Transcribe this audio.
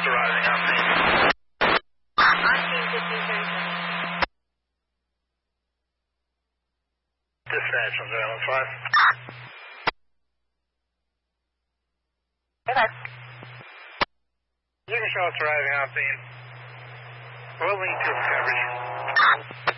shots arriving on scene. On scene 1537. Dispatch on surveillance 5. Okay. Shooting shots arriving on scene. We'll lead to coverage.